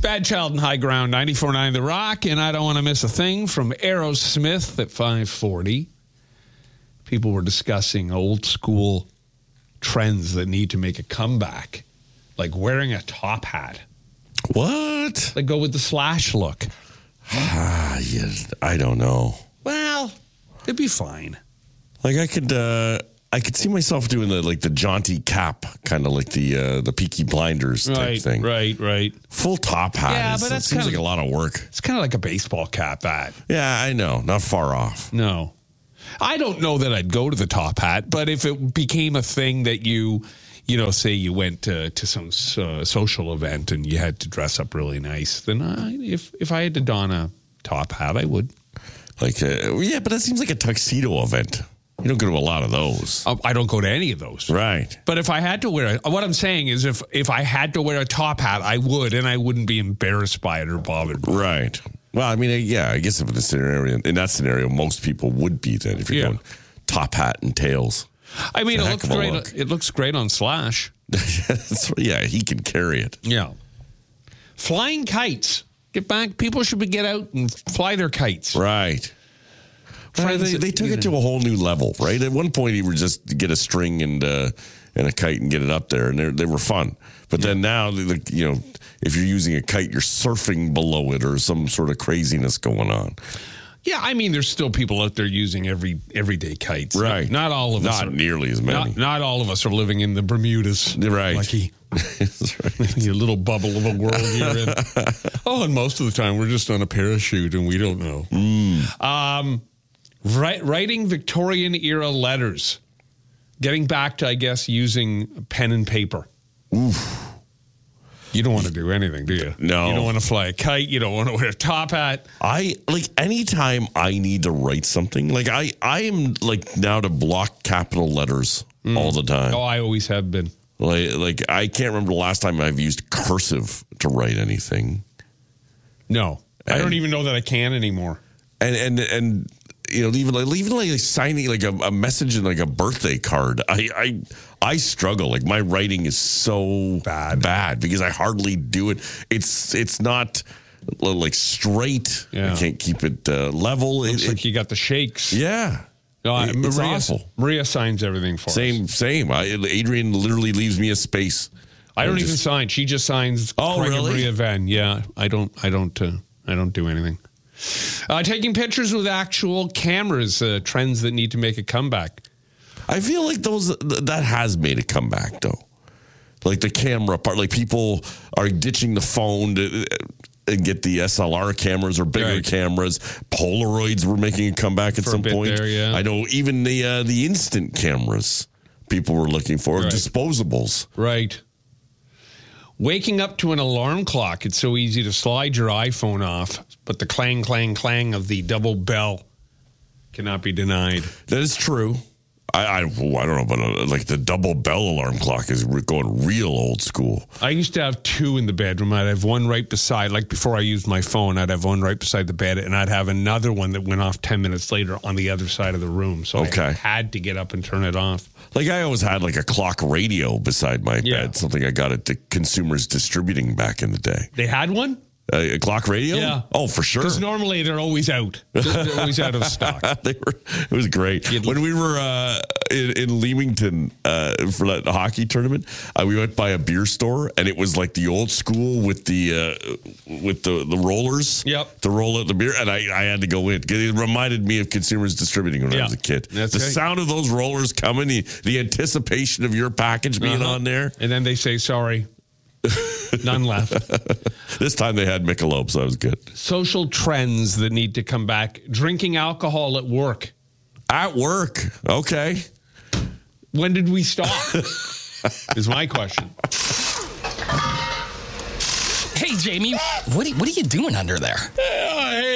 Bad Child and High Ground, 94.9 The Rock, and I don't want to miss a thing from Aerosmith at 5:40. People were discussing old school trends that need to make a comeback, like wearing a top hat. What? Like go with the Slash look. Yeah, I don't know. Well, it'd be fine. Like I could see myself doing the jaunty cap, kind of like the Peaky Blinders type thing. Right. Full top hat. Yeah, but that seems like a lot of work. It's kind of like a baseball cap hat. Yeah, I know. Not far off. No. I don't know that I'd go to the top hat, but if it became a thing that you say you went to some social event and you had to dress up really nice, then if I had to don a top hat, I would. Yeah, but that seems like a tuxedo event. You don't go to a lot of those. I don't go to any of those. Right. But if I had to wear what I'm saying is if I had to wear a top hat, I would, and I wouldn't be embarrassed by it or bothered by it. Right. Well, I mean, yeah, I guess in that scenario, most people would be then if you're going top hat and tails. I mean, it looks great. It looks great on Slash. Yeah, he can carry it. Yeah. Flying kites. Get back. People should get out and fly their kites. Right. They took it to a whole new level, right? At one point, you would just get a string and a kite and get it up there, and they were fun. But then now, if you're using a kite, you're surfing below it or some sort of craziness going on. Yeah, I mean, there's still people out there using everyday kites. Right. Not all of us. Not nearly as many. Not all of us are living in the Bermudas. Right. Lucky. That's right. Your little bubble of a world you're in. And most of the time, we're just on a parachute and we don't know. Writing Victorian-era letters. Getting back to, I guess, using pen and paper. Oof. You don't want to do anything, do you? No. You don't want to fly a kite. You don't want to wear a top hat. Anytime I need to write something, I am now to block capital letters all the time. Oh, I always have been. I can't remember the last time I've used cursive to write anything. No. I don't even know that I can anymore. And even signing a message in a birthday card, I struggle. My writing is so bad because I hardly do it. It's not straight. Yeah. I can't keep it level. Looks like you got the shakes. Yeah. No, it's awful. Maria signs everything for us. Same. Adrian literally leaves me a space. I don't even sign. She just signs. Oh, really? Maria Venn. Yeah. I don't do anything. Taking pictures with actual cameras, trends that need to make a comeback. I feel like that has made a comeback, though. The camera part, people are ditching the phone and get the SLR cameras or bigger cameras. Polaroids were making a comeback at some point. There, yeah. I know even the instant cameras people were looking for, disposables. Right. Waking up to an alarm clock, it's so easy to slide your iPhone off, but the clang, clang, clang of the double bell cannot be denied. That is true. I don't know, but the double bell alarm clock is going real old school. I used to have two in the bedroom. I'd have one right beside, before I used my phone, I'd have one right beside the bed, and I'd have another one that went off 10 minutes later on the other side of the room. So I had to get up and turn it off. I always had a clock radio beside my bed, something I got at the Consumers Distributing back in the day. They had one? A clock radio? Yeah. Oh, for sure. Because normally they're always out. They're always out of stock. It was great. When we were in Leamington for that hockey tournament, we went by a beer store, and it was the old school with the rollers. Yep. To roll out the beer, and I had to go in. It reminded me of Consumers Distributing when I was a kid. That's the sound of those rollers coming, the anticipation of your package being on there. And then they say, sorry. None left. This time they had Michelob, so that was good. Social trends that need to come back. Drinking alcohol at work. At work? Okay. When did we stop? Is my question. Hey, Jamie, what are you doing under there? Hey,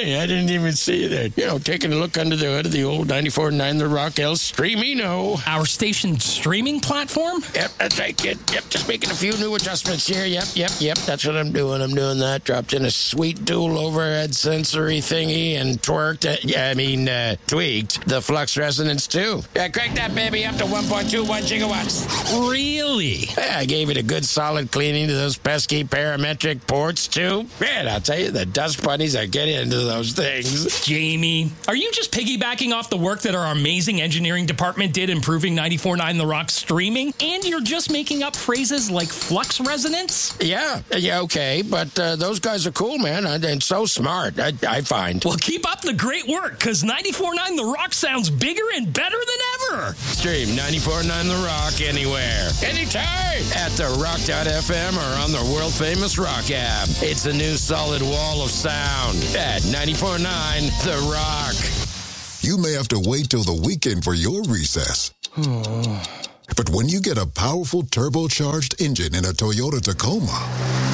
Hey, I didn't even see that. You know, taking a look under the hood of the old 94.9 The Rock El Streamino. Our station's streaming platform? Yep, that's right, kid. Yep, just making a few new adjustments here. Yep. That's what I'm doing. I'm doing that. Dropped in a sweet dual overhead sensory thingy and tweaked the flux resonance too. Yeah, crank that baby up to 1.21 gigawatts. Really? Yeah, I gave it a good solid cleaning to those pesky parametric ports too. Man, I'll tell you, the dust bunnies are getting into those things. Jamie, are you just piggybacking off the work that our amazing engineering department did improving 94.9 The Rock streaming? And you're just making up phrases like flux resonance? Yeah, okay, but those guys are cool, man, and so smart, I find. Well, keep up the great work, because 94.9 The Rock sounds bigger and better than ever. Stream 94.9 The Rock anywhere, anytime, at therock.fm or on the world-famous Rock app. It's a new solid wall of sound at 94.9 The Rock. You may have to wait till the weekend for your recess. But when you get a powerful turbocharged engine in a Toyota Tacoma,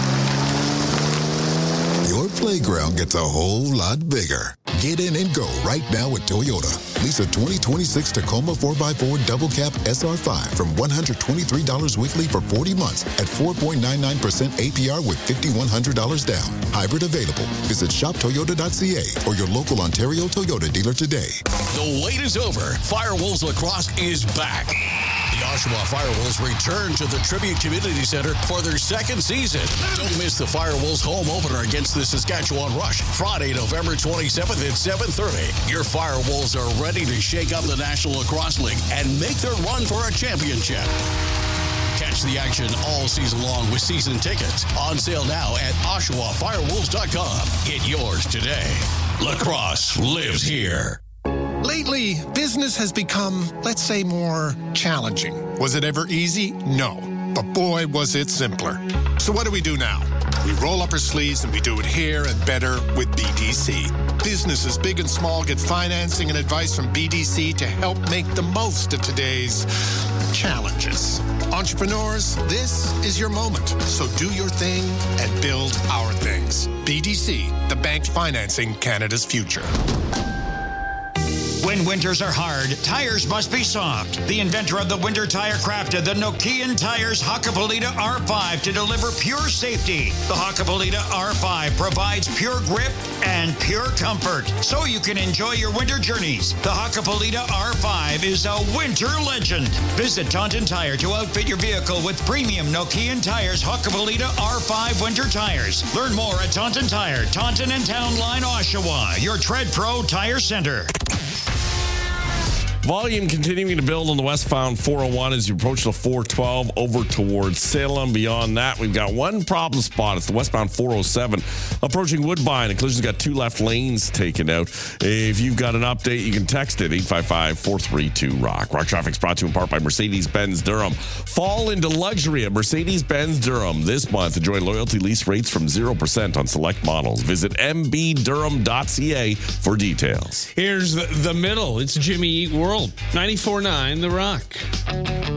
your playground gets a whole lot bigger. Get in and go right now at Toyota. Lease a 2026 Tacoma 4x4 Double Cab SR5 from $123 weekly for 40 months at 4.99% APR with $5,100 down. Hybrid available. Visit shoptoyota.ca or your local Ontario Toyota dealer today. The wait is over. Firewolves Lacrosse is back. The Oshawa Firewolves return to the Tribute Community Center for their second season. Don't miss the Firewolves home opener against the Saskatchewan Rush, Friday, November 27th at 7:30. Your Firewolves are ready to shake up the National Lacrosse League and make their run for a championship. Catch the action all season long with season tickets. On sale now at OshawaFirewolves.com. Get yours today. Lacrosse lives here. Lately, business has become, let's say, more challenging. Was it ever easy? No. But boy, was it simpler. So what do we do now? We roll up our sleeves and we do it here and better with BDC. Businesses big and small get financing and advice from BDC to help make the most of today's challenges. Entrepreneurs, this is your moment. So do your thing and build our things. BDC, the bank financing Canada's future. When winters are hard, tires must be soft. The inventor of the winter tire crafted the Nokian Tires Hakkapeliitta R5 to deliver pure safety. The Hakkapeliitta R5 provides pure grip and pure comfort, so you can enjoy your winter journeys. The Hakkapeliitta R5 is a winter legend. Visit Taunton Tire to outfit your vehicle with premium Nokian Tires Hakkapeliitta R5 winter tires. Learn more at Taunton Tire, Taunton and Town Line, Oshawa, your Tread Pro Tire Center. Volume continuing to build on the westbound 401 as you approach the 412 over towards Salem. Beyond that, we've got one problem spot. It's the westbound 407 approaching Woodbine. The collision's got two left lanes taken out. If you've got an update, you can text it 855-432-ROCK. Rock Traffic's brought to you in part by Mercedes-Benz Durham. Fall into luxury at Mercedes-Benz Durham this month. Enjoy loyalty lease rates from 0% on select models. Visit mbdurham.ca for details. Here's the middle. It's Jimmy Eat World. 94.9 The Rock.